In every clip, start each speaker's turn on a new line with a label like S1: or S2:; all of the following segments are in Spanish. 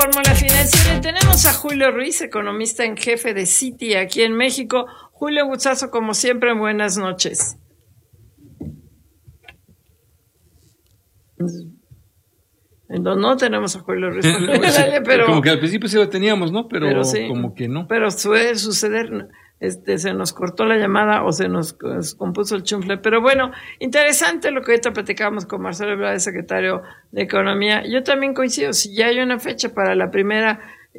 S1: Fórmula Financiera. Tenemos a Julio Ruiz, economista en jefe de Citi aquí en México. Julio, gustazo como siempre, buenas noches. No tenemos a Julio Ruiz, pero
S2: como que al principio sí lo teníamos, ¿no? Pero sí, como que no.
S1: Pero suele suceder, se nos cortó la llamada o se nos compuso el chunfle. Pero bueno, interesante lo que ahorita platicamos con Marcelo Ebrard, secretario de Economía. Yo también coincido, si ya hay una fecha para la primera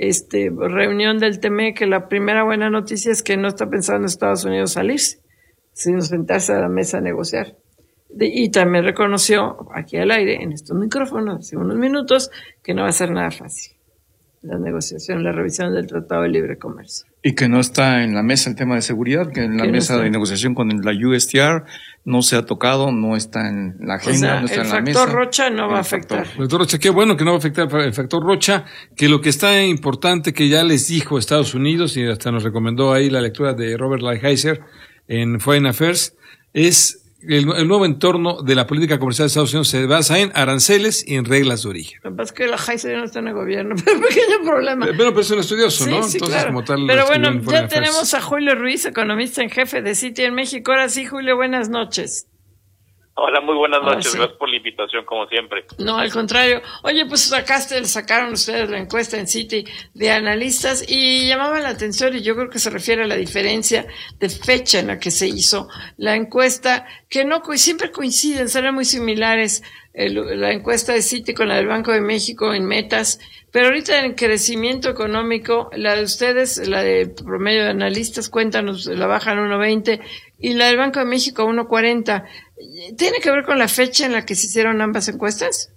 S1: reunión del TME, que la primera buena noticia es que no está pensando Estados Unidos salirse, sino sentarse a la mesa a negociar. Y también reconoció aquí al aire, en estos micrófonos, hace unos minutos, que no va a ser nada fácil la negociación, la revisión del Tratado de Libre Comercio.
S3: Y que no está en la mesa el tema de seguridad, que en la mesa de negociación con la USTR no se ha tocado, no está en la agenda, no está en la mesa.
S1: El factor Rocha no va a afectar.
S2: El factor Rocha, qué bueno que no va a afectar el factor Rocha, que lo que está importante que ya les dijo Estados Unidos, y hasta nos recomendó ahí la lectura de Robert Lighthizer en Foreign Affairs, es el nuevo entorno de la política comercial de Estados Unidos se basa en aranceles y en reglas de origen.
S1: Lo que pasa es que la Heiser no está en el gobierno, pero pequeño problema.
S2: Pero es un estudioso, ¿no?
S1: Sí,
S2: entonces,
S1: claro.
S2: Como tal.
S1: Pero bueno, ya tenemos a Julio Ruiz, economista en jefe de Citi en México. Ahora sí, Julio, buenas noches.
S4: Hola, muy buenas noches. Sí. Gracias por la invitación, como siempre.
S1: No, al contrario. Oye, pues sacaron ustedes la encuesta en Citi de analistas y llamaba la atención, y yo creo que se refiere a la diferencia de fecha en la que se hizo la encuesta, que no siempre coinciden, serán muy similares la encuesta de Citi con la del Banco de México en metas, pero ahorita en crecimiento económico, la de ustedes, la de promedio de analistas, cuéntanos, la bajan a 1.20 y la del Banco de México a 1.40. ¿Tiene que ver con la fecha en la que se hicieron ambas encuestas?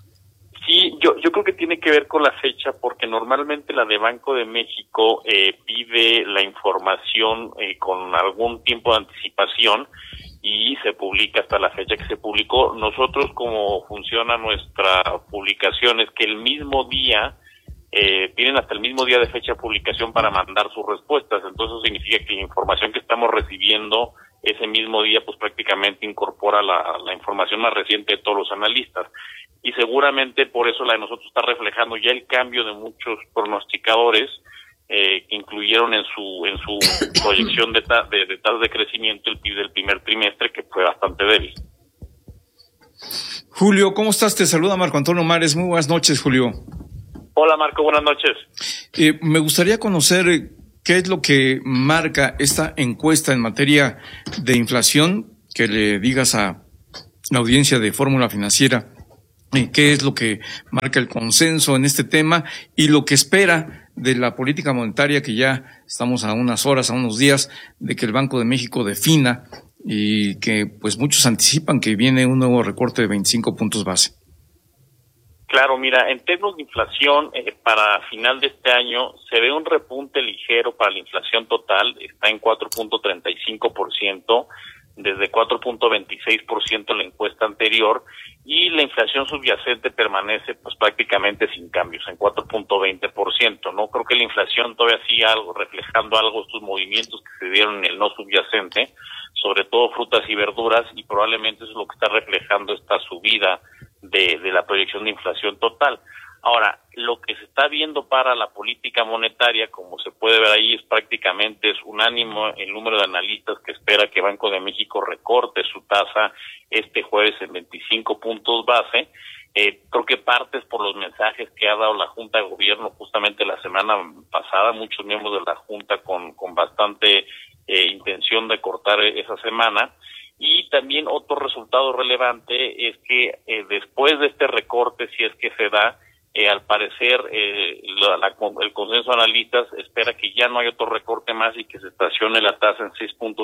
S4: Sí, yo creo que tiene que ver con la fecha porque normalmente la de Banco de México pide la información con algún tiempo de anticipación y se publica hasta la fecha que se publicó. Nosotros, como funciona nuestra publicación, es que el mismo día, tienen hasta el mismo día de fecha de publicación para mandar sus respuestas. Entonces eso significa que la información que estamos recibiendo ese mismo día pues prácticamente incorpora la información más reciente de todos los analistas. Y seguramente por eso la de nosotros está reflejando ya el cambio de muchos pronosticadores que incluyeron en su proyección de tasas de crecimiento el PIB del primer trimestre, que fue bastante débil.
S3: Julio, ¿cómo estás? Te saluda Marco Antonio Mares. Muy buenas noches, Julio.
S4: Hola, Marco, buenas noches.
S3: Me gustaría conocer qué es lo que marca esta encuesta en materia de inflación, que le digas a la audiencia de Fórmula Financiera qué es lo que marca el consenso en este tema y lo que espera de la política monetaria, que ya estamos a unas horas, a unos días de que el Banco de México defina, y que pues muchos anticipan que viene un nuevo recorte de 25 puntos base.
S4: Claro, mira, en términos de inflación, para final de este año se ve un repunte ligero para la inflación total, está en 4.35%, desde 4.26% en la encuesta anterior, y la inflación subyacente permanece pues prácticamente sin cambios, en 4.20%, ¿no? Creo que la inflación todavía sigue reflejando algo de estos movimientos que se dieron en el no subyacente, sobre todo frutas y verduras, y probablemente eso es lo que está reflejando esta subida de la proyección de inflación total. Ahora, lo que se está viendo para la política monetaria, como se puede ver ahí, es prácticamente unánime el número de analistas que espera que Banco de México recorte su tasa este jueves en 25 puntos base. Creo que partes por los mensajes que ha dado la Junta de Gobierno justamente la semana pasada, muchos miembros de la Junta con bastante intención de cortar esa semana. Y también otro resultado relevante es que después de este recorte, si es que se da, al parecer el consenso de analistas espera que ya no hay otro recorte más y que se estacione la tasa en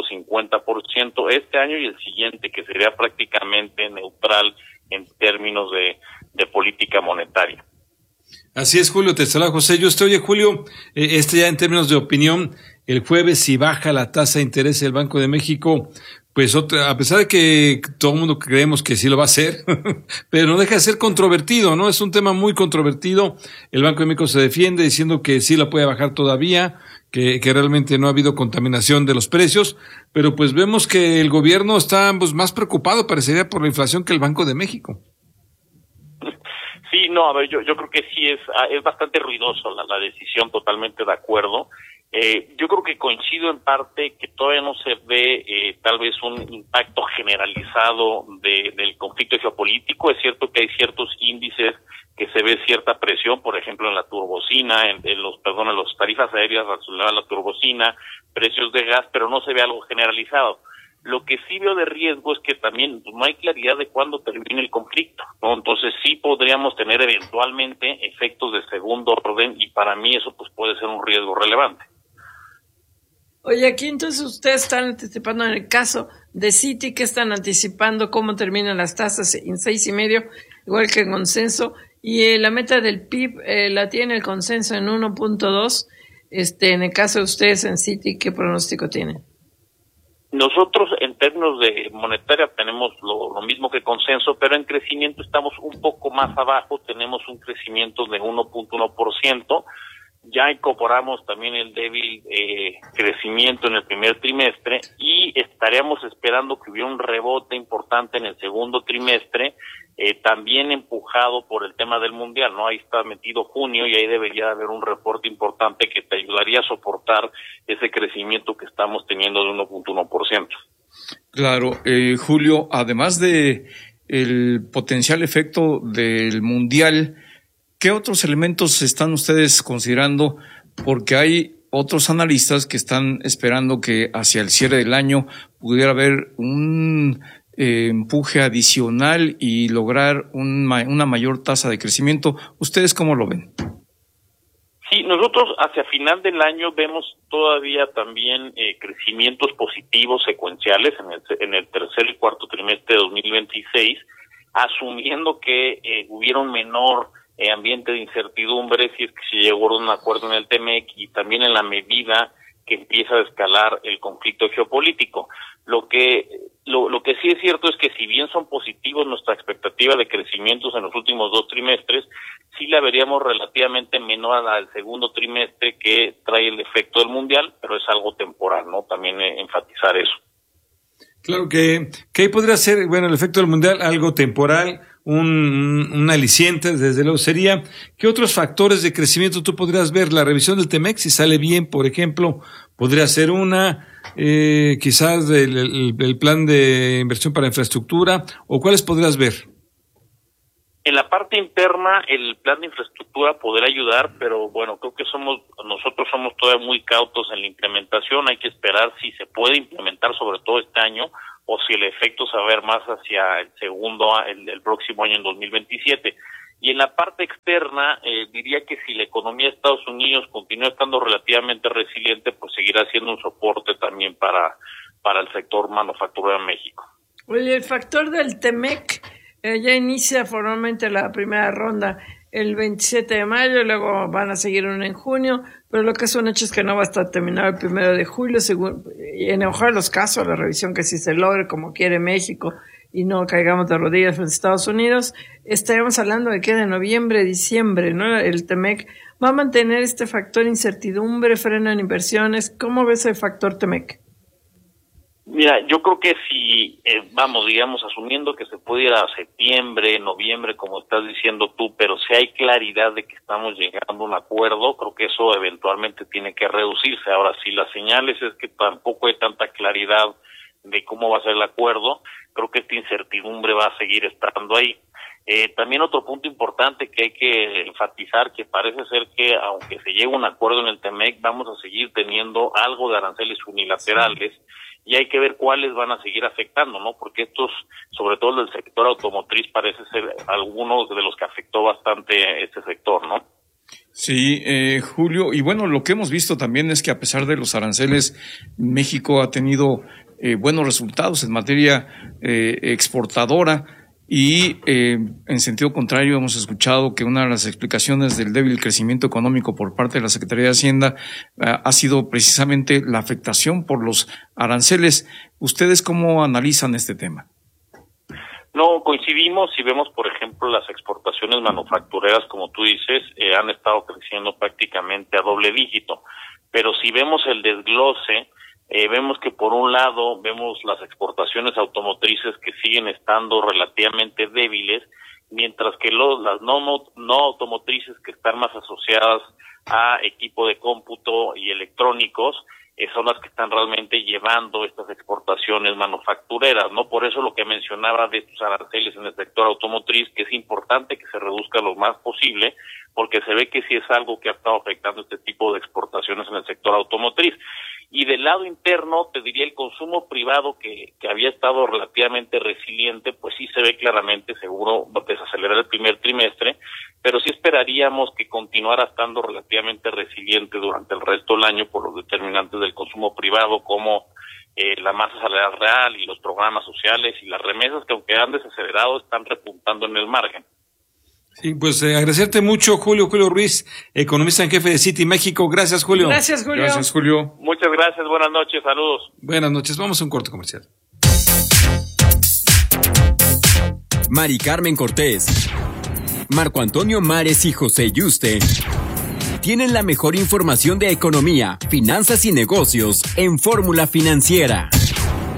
S4: 6.50% este año y el siguiente, que sería prácticamente neutral en términos de política monetaria.
S2: Así es, Julio, te saluda José. Oye, Julio, ya en términos de opinión, el jueves si baja la tasa de interés del Banco de México, pues a pesar de que todo el mundo creemos que sí lo va a hacer, pero no deja de ser controvertido, ¿no? Es un tema muy controvertido. El Banco de México se defiende diciendo que sí la puede bajar todavía, que realmente no ha habido contaminación de los precios, pero pues vemos que el gobierno está pues más preocupado, parecería, por la inflación que el Banco de México.
S4: Sí, Sí, no, a ver, yo creo que sí es bastante ruidoso la decisión, totalmente de acuerdo. Yo creo que coincido en parte que todavía no se ve tal vez un impacto generalizado del conflicto geopolítico. Es cierto que hay ciertos índices que se ve cierta presión, por ejemplo en la turbocina, en los tarifas aéreas relacionadas a la turbocina, precios de gas, pero no se ve algo generalizado. Lo que sí veo de riesgo es que también no hay claridad de cuándo termine el conflicto, ¿no? Entonces sí podríamos tener eventualmente efectos de segundo orden y para mí eso pues puede ser un riesgo relevante.
S1: Oye, aquí entonces ustedes están anticipando en el caso de Citi, que están anticipando cómo terminan las tasas en 6.5, igual que el consenso, y la meta del PIB la tiene el consenso en 1.2. En el caso de ustedes en Citi, ¿qué pronóstico tienen?
S4: Nosotros en términos de monetaria tenemos lo mismo que consenso, pero en crecimiento estamos un poco más abajo, tenemos un crecimiento de 1.1%. Ya incorporamos también el débil crecimiento en el primer trimestre y estaríamos esperando que hubiera un rebote importante en el segundo trimestre, también empujado por el tema del mundial, ¿no? Ahí está metido junio y ahí debería haber un reporte importante que te ayudaría a soportar ese crecimiento que estamos teniendo de 1.1%.
S3: Claro, Julio, además de el potencial efecto del mundial, ¿qué otros elementos están ustedes considerando? Porque hay otros analistas que están esperando que hacia el cierre del año pudiera haber un empuje adicional y lograr una mayor tasa de crecimiento. ¿Ustedes cómo lo ven?
S4: Sí, nosotros hacia final del año vemos todavía también crecimientos positivos secuenciales en el tercer y cuarto trimestre de 2026, asumiendo que hubiera un menor ambiente de incertidumbre si es que se llegó a un acuerdo en el TEMEC y también en la medida que empieza a escalar el conflicto geopolítico. Lo que sí es cierto es que si bien son positivos nuestra expectativa de crecimientos en los últimos 2 trimestres, sí la veríamos relativamente menor al segundo trimestre que trae el efecto del mundial, pero es algo temporal, ¿no? También enfatizar eso.
S2: Claro que ahí podría ser, bueno, el efecto del mundial, algo temporal, un aliciente, desde luego sería. ¿Qué otros factores de crecimiento tú podrías ver? La revisión del TEMEC, si sale bien, por ejemplo, podría ser una, quizás el plan de inversión para infraestructura, o ¿cuáles podrías ver?
S4: En la parte interna, el plan de infraestructura podrá ayudar, pero bueno, creo que nosotros somos todavía muy cautos en la implementación. Hay que esperar si se puede implementar, sobre todo este año, o si el efecto se va a ver más hacia el próximo año, en 2027. Y en la parte externa, diría que si la economía de Estados Unidos continúa estando relativamente resiliente, pues seguirá siendo un soporte también para el sector manufacturero en México.
S1: Oye, el factor del TEMEC ya inicia formalmente la primera ronda el 27 de mayo, luego van a seguir una en junio, pero lo que es un hecho es que no va a estar terminado el 1 de julio, y en ojalá los casos, la revisión que sí se logre como quiere México y no caigamos de rodillas en Estados Unidos, estaremos hablando de que de noviembre, diciembre, ¿no? El TEMEC va a mantener este factor incertidumbre, freno en inversiones. ¿Cómo ves el factor TEMEC?
S4: Mira, yo creo que si digamos, asumiendo que se puede ir a septiembre, noviembre, como estás diciendo tú, pero si hay claridad de que estamos llegando a un acuerdo, creo que eso eventualmente tiene que reducirse. Ahora, si las señales es que tampoco hay tanta claridad de cómo va a ser el acuerdo, creo que esta incertidumbre va a seguir estando ahí. También otro punto importante que hay que enfatizar, que parece ser que aunque se llegue a un acuerdo en el TEMEC, vamos a seguir teniendo algo de aranceles unilaterales. Sí. Y hay que ver cuáles van a seguir afectando, ¿no? Porque estos, sobre todo del sector automotriz, parece ser algunos de los que afectó bastante este sector, ¿no?
S3: Sí, Julio, y bueno, lo que hemos visto también es que a pesar de los aranceles, México ha tenido buenos resultados en materia exportadora. Y en sentido contrario, hemos escuchado que una de las explicaciones del débil crecimiento económico por parte de la Secretaría de Hacienda ha sido precisamente la afectación por los aranceles. ¿Ustedes cómo analizan este tema?
S4: No, coincidimos y vemos, por ejemplo, las exportaciones manufactureras, como tú dices, han estado creciendo prácticamente a doble dígito. Pero si vemos el desglose, vemos que por un lado vemos las exportaciones automotrices que siguen estando relativamente débiles mientras que las no automotrices, que están más asociadas a equipo de cómputo y electrónicos, son las que están realmente llevando estas exportaciones manufactureras, ¿no? Por eso lo que mencionaba de estos aranceles en el sector automotriz, que es importante que se reduzca lo más posible, porque se ve que sí es algo que ha estado afectando este tipo de exportaciones en el sector automotriz. Y del lado interno, te diría, el consumo privado que había estado relativamente resiliente, pues sí se ve claramente, seguro va a desacelerar el primer trimestre, pero sí esperaríamos que continuara estando relativamente resiliente durante el resto del año por los determinantes del consumo privado, como la masa salarial real y los programas sociales y las remesas, que aunque han desacelerado, están repuntando en el margen.
S2: Sí, pues agradecerte mucho, Julio Ruiz, economista en jefe de Citi México. Gracias, Julio.
S1: Gracias, Julio.
S3: Gracias, Julio.
S4: Muchas gracias, buenas noches, saludos.
S2: Buenas noches, vamos a un corte comercial.
S5: Mari Carmen Cortés, Marco Antonio Mares y José Yuste tienen la mejor información de economía, finanzas y negocios en Fórmula Financiera.